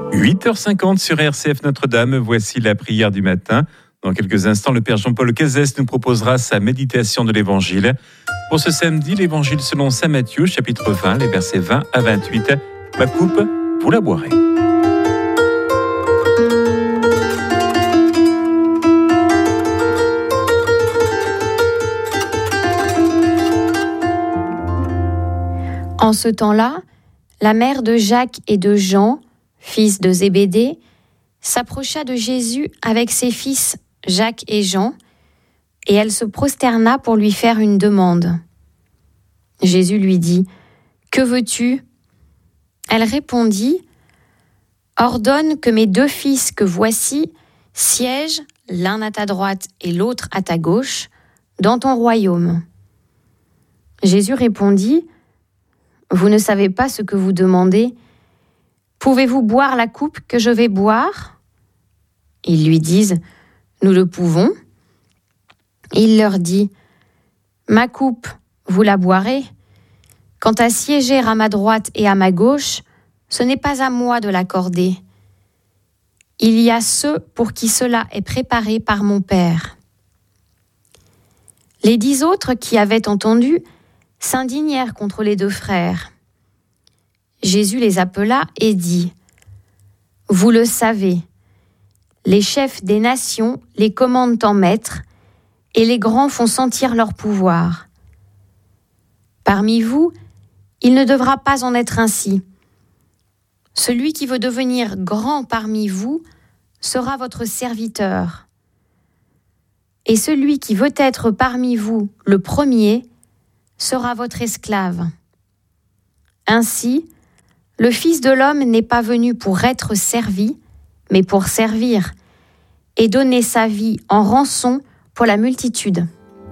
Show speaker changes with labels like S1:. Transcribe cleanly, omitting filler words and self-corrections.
S1: 8h50 sur RCF Notre-Dame, voici la prière du matin. Dans quelques instants, le Père Jean-Paul Cazès nous proposera sa méditation de l'Évangile. Pour ce samedi, l'Évangile selon saint Matthieu, chapitre 20, les versets 20 à 28. Ma coupe, vous la boirez.
S2: En ce temps-là, la mère de Jacques et de Jean, fils de Zébédée, s'approcha de Jésus avec ses fils Jacques et Jean, et elle se prosterna pour lui faire une demande. Jésus lui dit : « Que veux-tu ? » Elle répondit : « Ordonne que mes 2 fils que voici siègent, l'un à ta droite et l'autre à ta gauche, dans ton royaume. » Jésus répondit : « Vous ne savez pas ce que vous demandez. Pouvez-vous boire la coupe que je vais boire ? » Ils lui disent : « Nous le pouvons. » Il leur dit : « Ma coupe, vous la boirez. Quant à siéger à ma droite et à ma gauche, ce n'est pas à moi de l'accorder. Il y a ceux pour qui cela est préparé par mon Père. » Les 10 autres qui avaient entendu s'indignèrent contre les 2 frères. Jésus les appela et dit : « Vous le savez, les chefs des nations les commandent en maîtres, et les grands font sentir leur pouvoir. Parmi vous, il ne devra pas en être ainsi. Celui qui veut devenir grand parmi vous sera votre serviteur. Et celui qui veut être parmi vous le premier sera votre esclave. Ainsi, le Fils de l'homme n'est pas venu pour être servi, mais pour servir, et donner sa vie en rançon pour la multitude. »